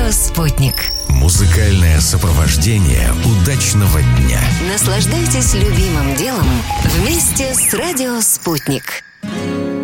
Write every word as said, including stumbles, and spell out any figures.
Радио «Спутник». Музыкальное сопровождение удачного дня. Наслаждайтесь любимым делом вместе с Радио «Спутник».